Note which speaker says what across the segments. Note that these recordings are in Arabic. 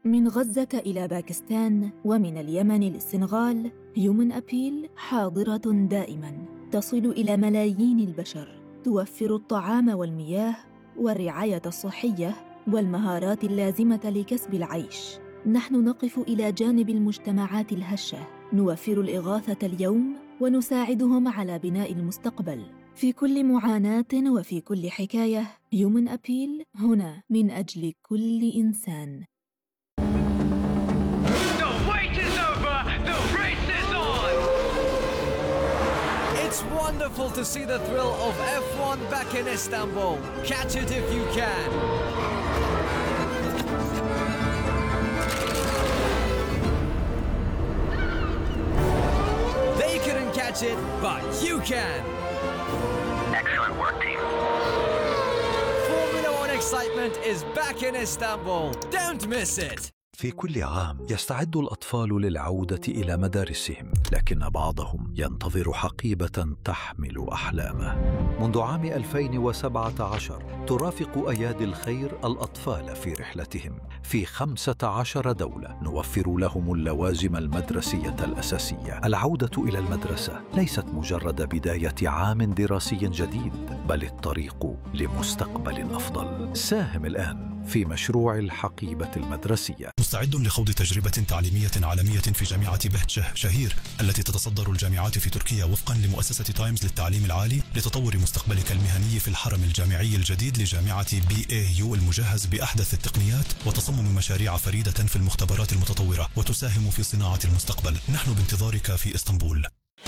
Speaker 1: من غزة إلى باكستان ومن اليمن للسنغال، هيومن أبيل حاضرة دائماً، تصل إلى ملايين البشر، توفر الطعام والمياه والرعاية الصحية والمهارات اللازمة لكسب العيش. نحن نقف إلى جانب المجتمعات الهشة، نوفر الإغاثة اليوم ونساعدهم على بناء المستقبل. في كل معاناة وفي كل حكاية، هيومن أبيل هنا من أجل كل إنسان.
Speaker 2: It's wonderful to see the thrill of F1 back in Istanbul. Catch it if you can. They couldn't catch it, but you can.
Speaker 3: Excellent work, team.
Speaker 2: Formula One excitement is back in Istanbul. Don't miss it.
Speaker 4: في كل عام يستعد الأطفال للعودة إلى مدارسهم، لكن بعضهم ينتظر حقيبة تحمل أحلامه. منذ عام 2017 ترافق أيادي الخير الأطفال في رحلتهم في 15 دولة، نوفر لهم اللوازم المدرسية الأساسية. العودة إلى المدرسة ليست مجرد بداية عام دراسي جديد، بل الطريق لمستقبل أفضل. ساهم الآن في مشروع الحقيبة المدرسية.
Speaker 5: مستعد لخوض تجربة تعليمية عالمية في جامعة بهجة شهير التي تتصدر الجامعات في تركيا وفقا لمؤسسة تايمز للتعليم العالي، لتطور مستقبلك المهني في الحرم الجامعي الجديد لجامعة BAU المجهز بأحدث التقنيات، وتصمم مشاريع فريدة في المختبرات المتطورة، وتساهم في صناعة المستقبل. نحن بانتظارك في إسطنبول.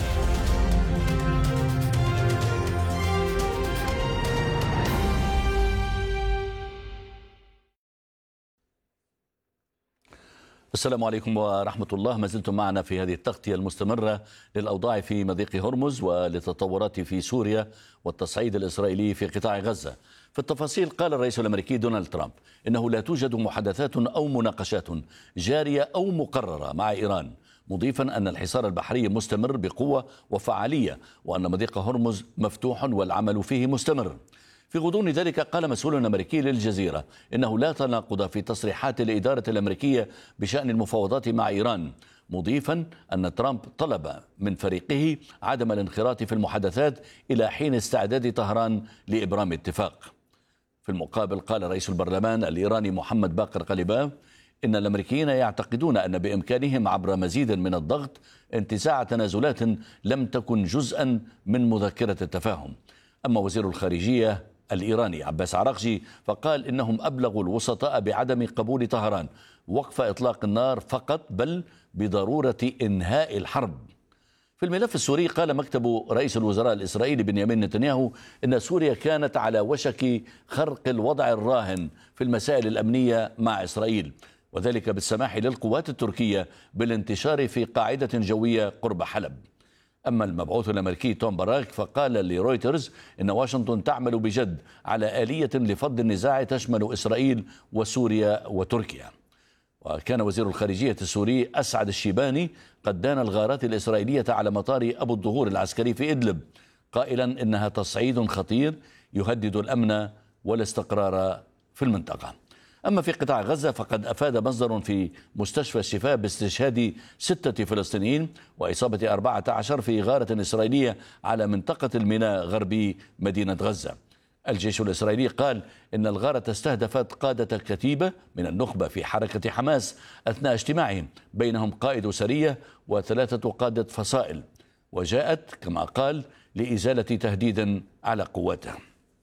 Speaker 6: السلام عليكم ورحمة الله. ما زلتم معنا في هذه التغطية المستمرة للأوضاع في مضيق هرمز وللتطورات في سوريا والتصعيد الإسرائيلي في قطاع غزة. في التفاصيل، قال الرئيس الأمريكي دونالد ترامب إنه لا توجد محادثات أو مناقشات جارية أو مقررة مع إيران، مضيفا أن الحصار البحري مستمر بقوة وفعالية، وأن مضيق هرمز مفتوح والعمل فيه مستمر. في غضون ذلك، قال مسؤول أمريكي للجزيرة إنه لا تناقض في تصريحات الإدارة الأمريكية بشأن المفاوضات مع إيران، مضيفا أن ترامب طلب من فريقه عدم الانخراط في المحادثات إلى حين استعداد طهران لإبرام اتفاق. في المقابل، قال رئيس البرلمان الإيراني محمد باقر قليباف إن الأمريكيين يعتقدون أن بإمكانهم عبر مزيد من الضغط انتزاع تنازلات لم تكن جزءا من مذكرة التفاهم. أما وزير الخارجية الإيراني عباس عراقجي فقال إنهم أبلغوا الوسطاء بعدم قبول طهران وقف إطلاق النار فقط، بل بضرورة إنهاء الحرب. في الملف السوري، قال مكتب رئيس الوزراء الإسرائيلي بنيامين نتنياهو إن سوريا كانت على وشك خرق الوضع الراهن في المسائل الأمنية مع إسرائيل، وذلك بالسماح للقوات التركية بالانتشار في قاعدة جوية قرب حلب. أما المبعوث الأمريكي توم باراك فقال لرويترز إن واشنطن تعمل بجد على آلية لفض النزاع تشمل إسرائيل وسوريا وتركيا. وكان وزير الخارجية السوري أسعد الشيباني قد دان الغارات الإسرائيلية على مطار أبو الظهور العسكري في إدلب، قائلا إنها تصعيد خطير يهدد الأمن والاستقرار في المنطقة. أما في قطاع غزة، فقد أفاد مصدر في مستشفى الشفاء باستشهاد 6 فلسطينيين وإصابة 14 في غارة إسرائيلية على منطقة الميناء غربي مدينة غزة. الجيش الإسرائيلي قال إن الغارة استهدفت قادة كتيبة من النخبة في حركة حماس أثناء اجتماعهم، بينهم قائد سرية و3 قادة فصائل، وجاءت كما قال لإزالة تهديد على قواته.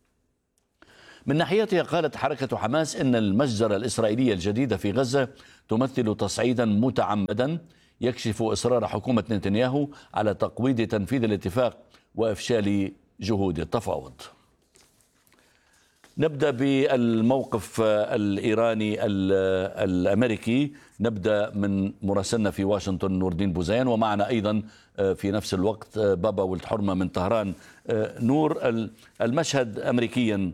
Speaker 6: من ناحيتها، قالت حركة حماس إن المجزرة الإسرائيلية الجديدة في غزة تمثل تصعيدا متعمدا يكشف إصرار حكومة نتنياهو على تقويض تنفيذ الاتفاق وإفشال جهود التفاوض. نبدأ بالموقف الإيراني الأمريكي. نبدأ من مراسلنا في واشنطن نور الدين بوزيان، ومعنا أيضا في نفس الوقت بابا ولد حرمة من طهران. نور، المشهد أمريكيا.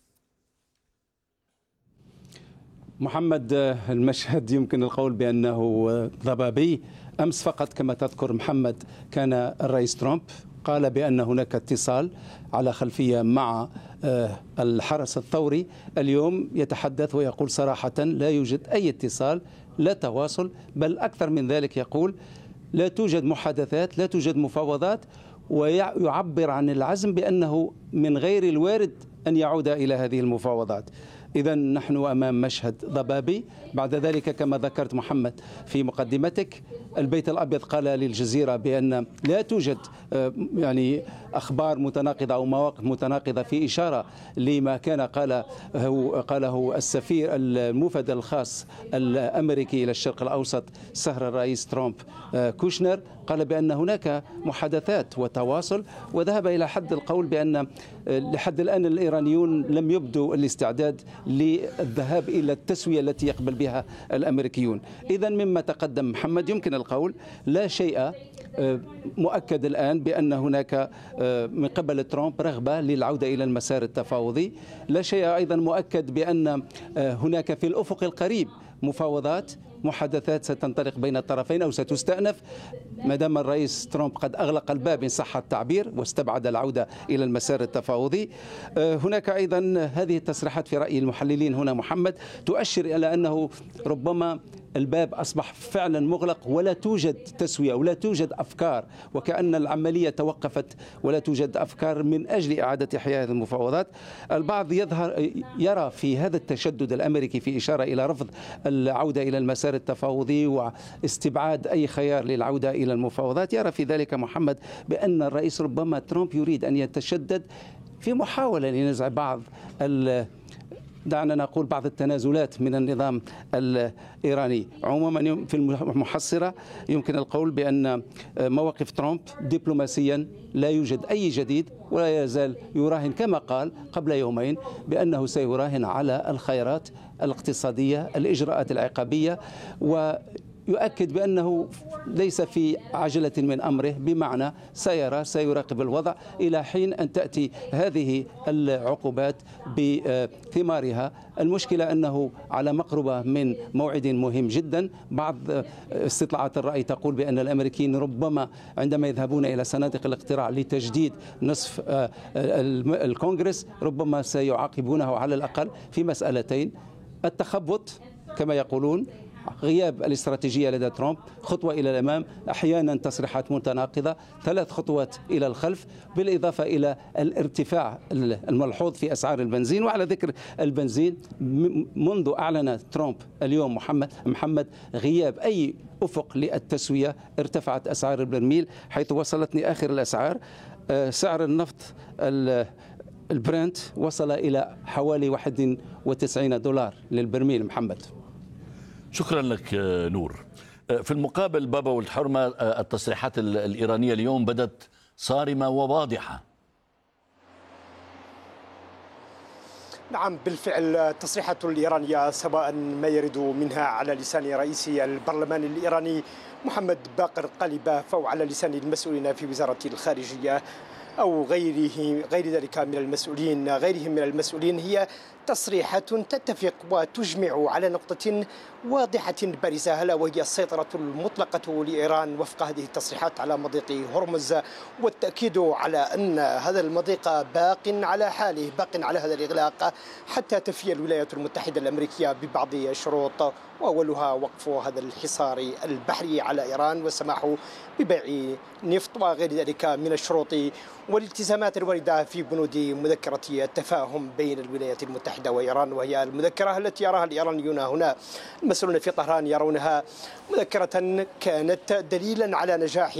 Speaker 7: محمد، المشهد يمكن القول بأنه ضبابي. أمس فقط كما تذكر محمد، كان الرئيس ترامب قال بأن هناك اتصال على خلفية مع الحرس الثوري اليوم يتحدث ويقول صراحة لا يوجد أي اتصال، لا تواصل، بل أكثر من ذلك يقول لا توجد محادثات، لا توجد مفاوضات، ويعبر عن العزم بأنه من غير الوارد أن يعود إلى هذه المفاوضات. إذا نحن أمام مشهد ضبابي. بعد ذلك كما ذكرت محمد في مقدمتك، البيت الأبيض قال للجزيرة بأن لا توجد يعني أخبار متناقضة أو مواقف متناقضة، في إشارة لما كان قاله السفير الموفد الخاص الأمريكي إلى الشرق الأوسط صهر الرئيس ترامب كوشنر، قال بأن هناك محادثات وتواصل، وذهب إلى حد القول بأن لحد الآن الإيرانيون لم يبدوا الاستعداد للذهاب إلى التسوية التي يقبل بها الأمريكيون. إذا مما تقدم محمد يمكن القول لا شيء مؤكد الآن بأن هناك من قبل ترامب رغبة للعودة إلى المسار التفاوضي، لا شيء أيضا مؤكد بأن هناك في الأفق القريب مفاوضات محادثات ستنطلق بين الطرفين أو ستستأنف، ما دام الرئيس ترامب قد أغلق الباب إن صح التعبير واستبعد العودة إلى المسار التفاوضي. هناك أيضا هذه التصريحات في رأي المحللين هنا محمد تؤشر إلى أنه ربما الباب أصبح فعلا مغلق ولا توجد تسوية ولا توجد أفكار، وكأن العملية توقفت ولا توجد أفكار من أجل إعادة إحياء المفاوضات. البعض يرى في هذا التشدد الأمريكي في إشارة إلى رفض العودة إلى المسار التفاوضي واستبعاد أي خيار للعودة إلى المفاوضات، يرى في ذلك محمد بأن الرئيس ربما ترامب يريد أن يتشدد في محاولة لنزع بعض دعنا نقول بعض التنازلات من النظام الإيراني. عموما في المحصلة يمكن القول بأن مواقف ترامب دبلوماسيا لا يوجد أي جديد، ولا يزال يراهن كما قال قبل يومين بأنه سيراهن على الخيارات الاقتصادية، الإجراءات العقابية، ويؤكد بأنه ليس في عجلة من أمره، بمعنى سيراقب الوضع إلى حين أن تأتي هذه العقوبات بثمارها. المشكلة أنه على مقربة من موعد مهم جدا. بعض استطلاعات الرأي تقول بأن الأمريكيين ربما عندما يذهبون إلى صناديق الاقتراع لتجديد نصف الكونغرس ربما سيعاقبونه على الأقل في مسألتين: التخبط كما يقولون، غياب الاستراتيجية لدى ترامب، خطوة إلى الأمام، أحيانا تصريحات متناقضة، 3 خطوات إلى الخلف، بالإضافة إلى الارتفاع الملحوظ في أسعار البنزين. وعلى ذكر البنزين، منذ أعلن ترامب اليوم محمد غياب أي أفق للتسوية ارتفعت أسعار البرميل، حيث وصلتني آخر الأسعار سعر النفط البرنت وصل إلى حوالي $91 للبرميل. محمد
Speaker 6: شكرا لك نور. في المقابل بابا والحرمة، التصريحات الإيرانية اليوم بدت صارمة وواضحة.
Speaker 8: نعم بالفعل، التصريحات الإيرانية سواء ما يرد منها على لسان رئيس البرلمان الإيراني محمد باقر قليباف أو على لسان المسؤولين في وزارة الخارجية أو غير ذلك من المسؤولين غيرهم من المسؤولين، هي تصريحات تتفق وتجمع على نقطة واضحة بارزة، ألا وهي السيطرة المطلقة لإيران وفق هذه التصريحات على مضيق هرمز، والتأكيد على أن هذا المضيق باق على حاله، باق على هذا الإغلاق حتى تفي الولايات المتحدة الأمريكية ببعض الشروط، وأولها وقف هذا الحصار البحري على إيران والسماح ببيع نفط وغير ذلك من الشروط والالتزامات الواردة في بنود مذكرة التفاهم بين الولايات المتحدة وإيران، وهي المذكرة التي يراها الإيرانيون هنا المسؤولون في طهران يرونها مذكرة كانت دليلا على نجاح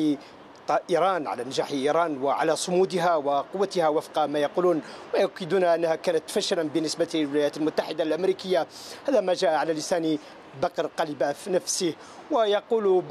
Speaker 8: إيران وعلى صمودها وقوتها وفق ما يقولون، ويؤكدون أنها كانت فشلا بالنسبة للولايات المتحدة الأمريكية. هذا ما جاء على لسان بكر قليباف نفسه. ويقول